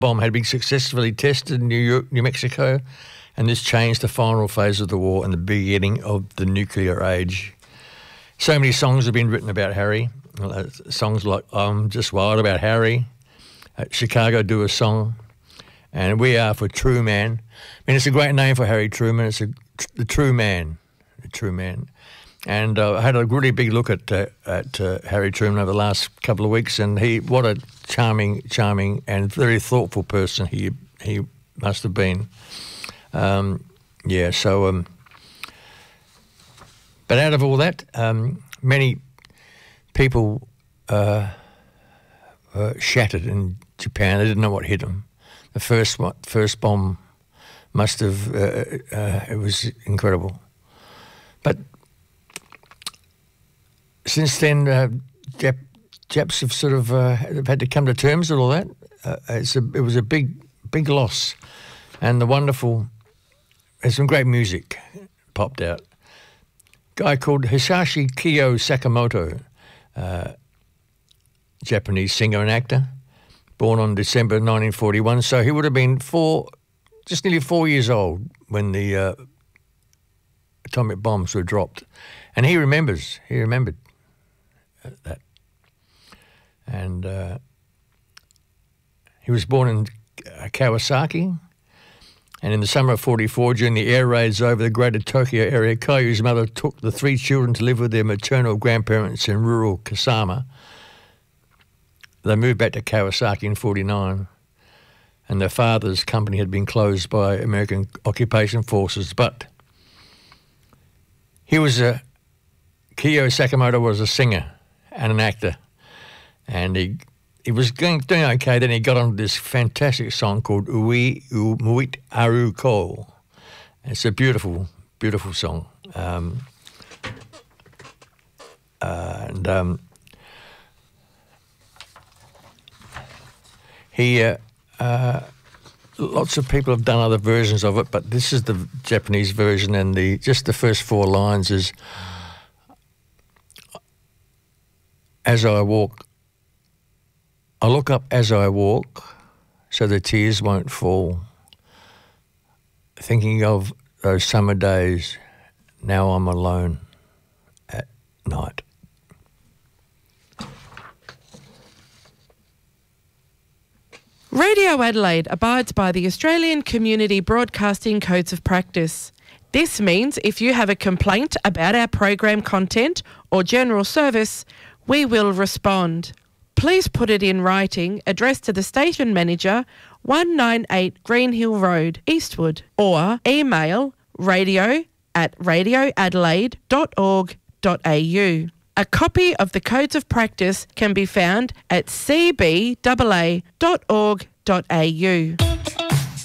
bomb had been successfully tested in New Mexico, and this changed the final phase of the war and the beginning of the nuclear age. So many songs have been written about Harry. Songs like I'm Just Wild About Harry, Chicago Do a Song, and We Are for True Man. I mean, it's a great name for Harry Truman. It's the True Man, the True Man. And I had a really big look at Harry Truman over the last couple of weeks, and what a charming and very thoughtful person he must have been. But out of all that, many people shattered in Japan. They didn't know what hit them. The first bomb must have, it was incredible. But since then, Japs have sort of had to come to terms with all that. It was a big loss. And there's some great music popped out. Guy called Hisashi Kiyo Sakamoto, Japanese singer and actor, born on December 1941. So he would have been just nearly 4 years old when the atomic bombs were dropped. And he remembered that. And he was born in Kawasaki. And in the summer of 1944, during the air raids over the greater Tokyo area, Kayu's mother took the 3 children to live with their maternal grandparents in rural Kasama. They moved back to Kawasaki in 1949, and their father's company had been closed by American occupation forces. But Kiyo Sakamoto was a singer and an actor, and he was doing okay. Then he got on this fantastic song called Ui Umuit Aru Ko. It's a beautiful, beautiful song. Lots of people have done other versions of it, but this is the Japanese version, and just the first 4 lines is, as I walk, I look up as I walk, so the tears won't fall. Thinking of those summer days, now I'm alone at night. Radio Adelaide abides by the Australian Community Broadcasting Codes of Practice. This means if you have a complaint about our program content or general service, we will respond. Please put it in writing, addressed to the station manager, 198 Greenhill Road, Eastwood, or email radio@radioadelaide.org.au. A copy of the Codes of Practice can be found at cbaa.org.au.